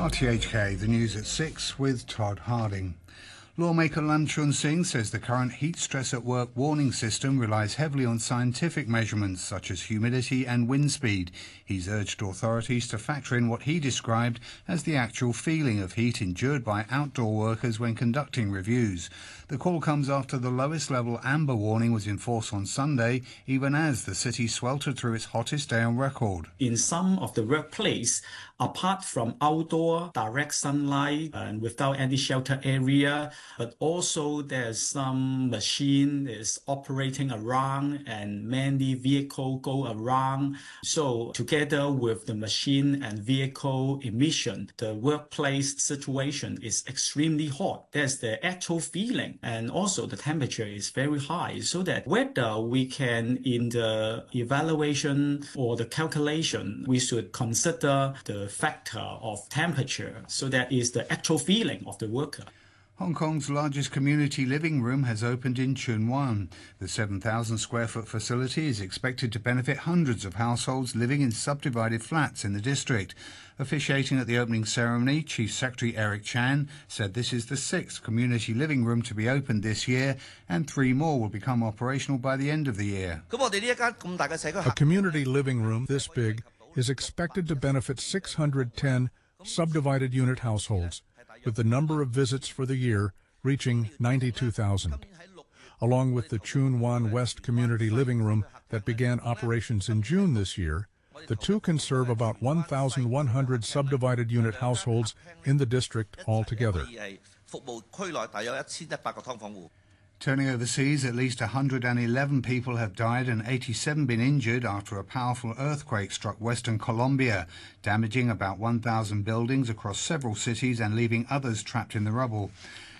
RTHK, the news at 6 with Todd Harding. Lawmaker Lam Chun Sing says the current heat stress at work warning system relies heavily on scientific measurements such as humidity and wind speed. He's urged authorities to factor in what he described as the actual feeling of heat endured by outdoor workers when conducting reviews. The call comes after the lowest level amber warning was in force on Sunday, even as the city sweltered through its hottest day on record. In some of the workplace, apart from outdoor direct sunlight and without any shelter area, but also there's some machine is operating around and many vehicle go around. So together with the machine and vehicle emission, the workplace situation is extremely hot. That's the actual feeling. And also the temperature is very high, so that whether we can, in the evaluation or the calculation, we should consider the factor of temperature. So that is the actual feeling of the worker. Hong Kong's largest community living room has opened in Tsuen Wan. The 7,000 square foot facility is expected to benefit hundreds of households living in subdivided flats in the district. Officiating at the opening ceremony, Chief Secretary Eric Chan said this is the 6th community living room to be opened this year, and 3 more will become operational by the end of the year. A community living room this big is expected to benefit 610 subdivided unit households, with the number of visits for the year reaching 92,000. Along with the Tsuen Wan West Community Living Room that began operations in June this year, the two can serve about 1,100 subdivided unit households in the district altogether. Turning overseas, at least 111 people have died and 87 been injured after a powerful earthquake struck western Colombia, damaging about 1,000 buildings across several cities and leaving others trapped in the rubble.